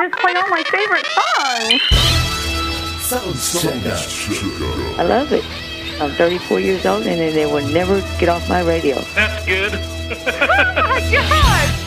just play all my favorite songs. I love it. I'm 34 years old, and they will never get off my radio. That's good. Oh, my God!